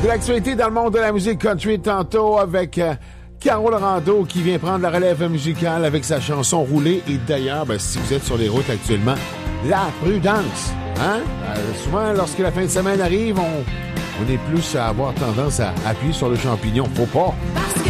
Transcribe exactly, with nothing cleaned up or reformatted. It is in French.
De l'actualité dans le monde de la musique country tantôt avec euh, Carole Rando qui vient prendre la relève musicale avec sa chanson Roulée. Et d'ailleurs, ben, si vous êtes sur les routes actuellement, la prudence. Hein? Euh, souvent, lorsque la fin de semaine arrive, on, on est plus à avoir tendance à appuyer sur le champignon. Faut pas. Parce que